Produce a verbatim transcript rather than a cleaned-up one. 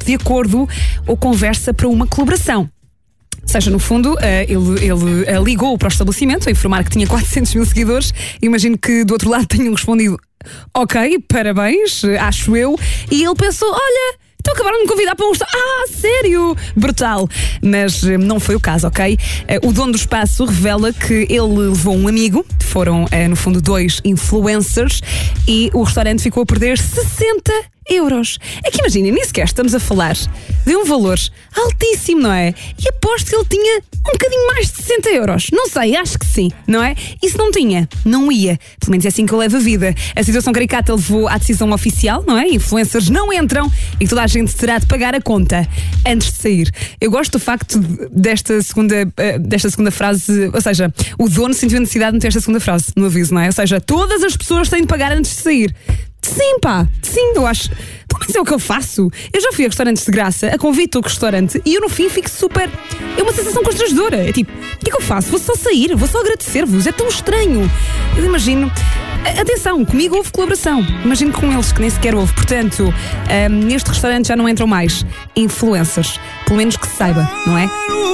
tipo de acordo ou conversa para uma colaboração. Ou seja, no fundo, ele, ele ligou para o estabelecimento a informar que tinha quatrocentos mil seguidores. Imagino que do outro lado tenham respondido: ok, parabéns, acho eu. E ele pensou: olha, então acabaram de me convidar para um restaurante. Ah, sério? Brutal. Mas não foi o caso, ok? O dono do espaço revela que ele levou um amigo. Foram, no fundo, dois influencers. E o restaurante ficou a perder sessenta euros. É que imaginem, nem sequer estamos a falar de um valor altíssimo, não é? E aposto que ele tinha um bocadinho mais de sessenta euros. Não sei, acho que sim, não é? E se não tinha, não ia. Pelo menos é assim que eu levo a vida. A situação caricata levou à decisão oficial, não é? Influencers não entram e toda a gente terá de pagar a conta antes de sair. Eu gosto do facto desta segunda, desta segunda frase, ou seja, o dono sentiu a necessidade de meter esta segunda frase no aviso, não é? Ou seja, todas as pessoas têm de pagar antes de sair. Sim, pá, sim, eu acho. Pelo menos é o que eu faço. Eu já fui a restaurantes de graça, a convite do restaurante, e eu no fim fico super. É uma sensação constrangedora. É tipo, o que é que eu faço? Vou só sair, vou só agradecer-vos. É tão estranho. Eu imagino. Atenção, comigo houve colaboração. Imagino com eles que nem sequer houve. Portanto, um, neste restaurante já não entram mais influencers. Pelo menos que se saiba, não é?